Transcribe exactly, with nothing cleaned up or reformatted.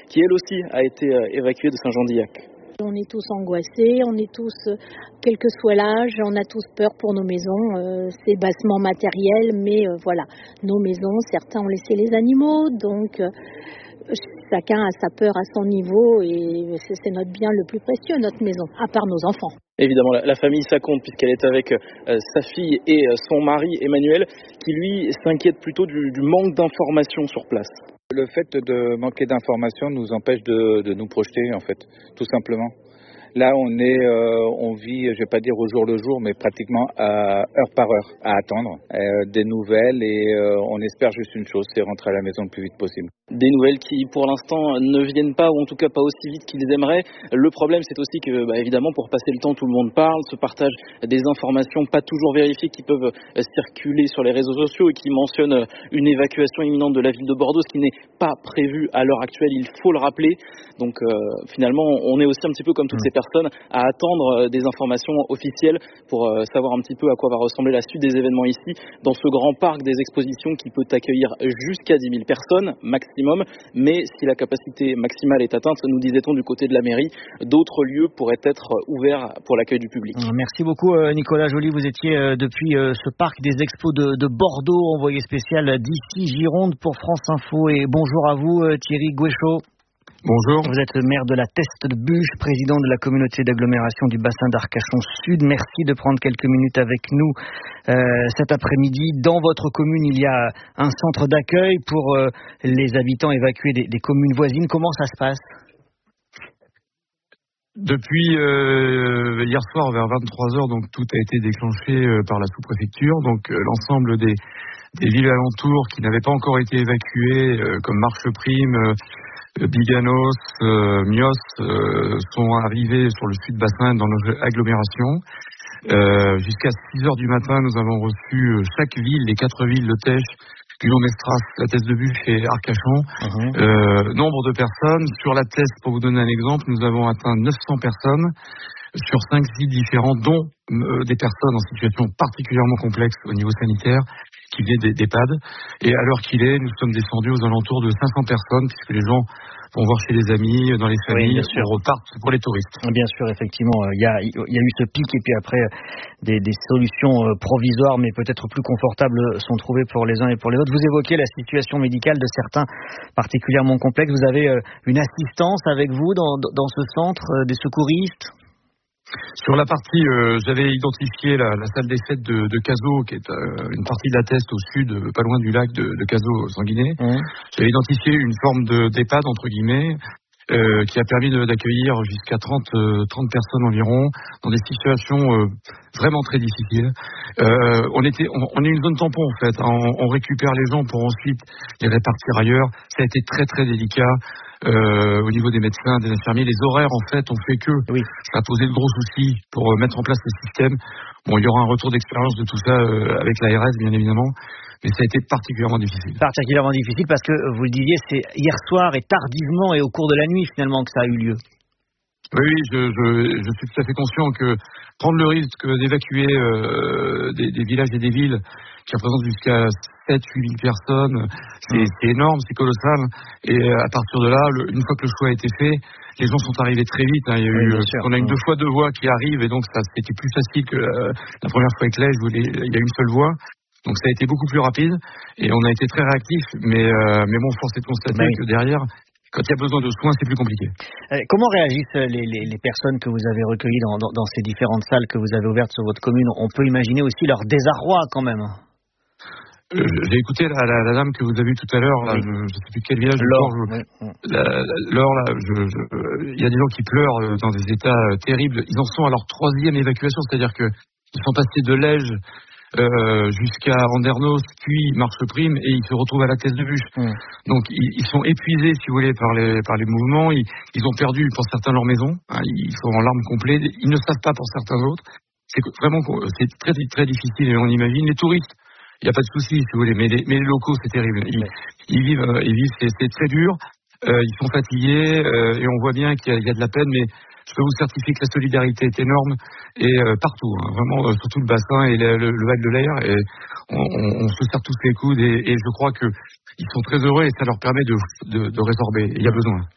qui elle aussi a été évacuée de Saint-Jean-d'Illac. On est tous angoissés, on est tous, quel que soit l'âge, on a tous peur pour nos maisons. Euh, c'est bassement matériel, mais euh, voilà, nos maisons, certains ont laissé les animaux, donc euh, chacun a sa peur à son niveau et c'est, c'est notre bien le plus précieux, notre maison, à part nos enfants. Évidemment, la, la famille, ça compte puisqu'elle est avec euh, sa fille et euh, son mari Emmanuel, qui lui s'inquiète plutôt du, du manque d'informations sur place. Le fait de manquer d'informations nous empêche de, de nous projeter, en fait, tout simplement. Là, on est, euh, on vit, je vais pas dire au jour le jour, mais pratiquement à heure par heure, à attendre euh, des nouvelles et euh, on espère juste une chose, c'est rentrer à la maison le plus vite possible. Des nouvelles qui, pour l'instant, ne viennent pas, ou en tout cas pas aussi vite qu'ils aimeraient. Le problème, c'est aussi que, bah, évidemment, pour passer le temps, tout le monde parle, se partage des informations pas toujours vérifiées qui peuvent euh, circuler sur les réseaux sociaux et qui mentionnent une évacuation imminente de la ville de Bordeaux, ce qui n'est pas prévu à l'heure actuelle, il faut le rappeler. Donc, euh, finalement, on est aussi un petit peu comme toutes mmh. ces personnes à attendre des informations officielles pour euh, savoir un petit peu à quoi va ressembler la suite des événements ici, dans ce grand parc des expositions qui peut accueillir jusqu'à dix mille personnes, maximum. Mais si la capacité maximale est atteinte, nous disait-on du côté de la mairie, d'autres lieux pourraient être ouverts pour l'accueil du public. Merci beaucoup Nicolas Joly, vous étiez depuis ce parc des expos de, de Bordeaux, envoyé spécial d'ici Gironde pour France Info, et bonjour à vous Thierry Gouéchaud. Bonjour. Vous êtes le maire de la Teste de Buch, président de la communauté d'agglomération du bassin d'Arcachon Sud. Merci de prendre quelques minutes avec nous euh, cet après-midi. Dans votre commune, il y a un centre d'accueil pour euh, les habitants évacués des, des communes voisines. Comment ça se passe ? Depuis euh, hier soir vers vingt-trois heures, donc tout a été déclenché euh, par la sous-préfecture. Donc euh, l'ensemble des, des villes alentours qui n'avaient pas encore été évacuées, euh, comme Marcheprime, euh, Biganos, euh, Mios euh, sont arrivés sur le sud bassin dans notre agglomération. Euh, jusqu'à six heures du matin, nous avons reçu euh, chaque ville, les quatre villes de Têche, Guillaume-Estras, la Teste de Buch et Arcachon. Uh-huh. Euh, nombre de personnes. Sur la Teste, pour vous donner un exemple, nous avons atteint neuf cents personnes sur cinq sites différents, dont euh, des personnes en situation particulièrement complexe au niveau sanitaire, qui venaient des, des P A D. Et à l'heure qu'il est, nous sommes descendus aux alentours de cinq cents personnes, puisque les gens vont voir chez les amis, dans les familles, oui, on repart pour les touristes. Bien sûr, effectivement, il y a, il y a eu ce pic et puis après, des, des solutions provisoires, mais peut-être plus confortables, sont trouvées pour les uns et pour les autres. Vous évoquez la situation médicale de certains particulièrement complexes. Vous avez une assistance avec vous dans, dans ce centre, des secouristes ? Sur la partie, euh, j'avais identifié la, la salle des fêtes de, de Cazaux, qui est euh, une partie de la Teste au sud, pas loin du lac de, de Cazaux-Sanguinet. Mmh. J'avais identifié une forme de, d'EHPAD, entre guillemets, euh, qui a permis de, d'accueillir jusqu'à trente, euh, trente personnes environ, dans des situations euh, vraiment très difficiles. Euh, on, était, on, on est une zone tampon, en fait. On, on récupère les gens pour ensuite les répartir ailleurs. Ça a été très, très délicat. Euh, au niveau des médecins, des infirmiers, les horaires en fait ont fait que oui. ça a posé de gros soucis pour euh, mettre en place le système. Bon, il y aura un retour d'expérience de tout ça euh, avec l'A R S bien évidemment, mais ça a été particulièrement difficile. Particulièrement difficile parce que vous le disiez, c'est hier soir et tardivement et au cours de la nuit finalement que ça a eu lieu. Oui, je, je, je suis tout à fait conscient que prendre le risque d'évacuer euh, des, des villages et des villes qui représentent jusqu'à sept à huit mille personnes, c'est, c'est énorme, c'est colossal. Et à partir de là, le, une fois que le choix a été fait, les gens sont arrivés très vite. Hein. Il y a eu, oui, on a eu deux fois deux voies qui arrivent, et donc ça, c'était plus facile que la, la première fois avec l'A I S, où il y a une seule voie. Donc ça a été beaucoup plus rapide, et on a été très réactifs. Mais, euh, mais bon, force est de constater oui. que derrière, quand il y a besoin de soins, c'est plus compliqué. Euh, comment réagissent les, les, les personnes que vous avez recueillies dans, dans, dans ces différentes salles que vous avez ouvertes sur votre commune ? On peut imaginer aussi leur désarroi quand même. Euh, j'ai écouté la, la, la dame que vous avez vue tout à l'heure, là, oui. je ne sais plus quel village. Laure, je, oui. la, la, Laure, là, je, je, il y a des gens qui pleurent dans des états terribles. Ils en sont à leur troisième évacuation, c'est-à-dire que ils sont passés de Lège euh, jusqu'à Andernos, puis Marcheprime, et ils se retrouvent à la Teste de Buch. Mm. Donc ils, ils sont épuisés, si vous voulez, par les par les mouvements. Ils, ils ont perdu pour certains leur maison. Hein, ils sont en larmes complètes. Ils ne savent pas pour certains autres. C'est vraiment c'est très très difficile. Et on imagine les touristes. Il n'y a pas de souci, si vous voulez, mais les, mais les locaux, c'est terrible. Ils, ils vivent, euh, ils vivent, c'est, c'est très dur. Euh, ils sont fatigués euh, et on voit bien qu'il y a, il y a de la peine, mais je peux vous certifier que la solidarité est énorme et euh, partout, hein, vraiment, euh, sur tout le bassin et le, le, le Val de l'Air. Et on, on, on se serre tous les coudes et, et je crois que ils sont très heureux et ça leur permet de, de, de résorber. Il y a besoin.